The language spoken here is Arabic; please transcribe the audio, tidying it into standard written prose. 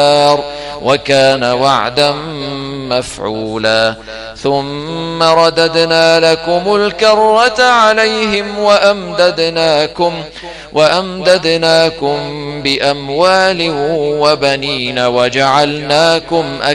وكان وعدا مفعولا ثم رددنا لكم الكرة عليهم وأمددناكم بأموال وبنين وجعلناكم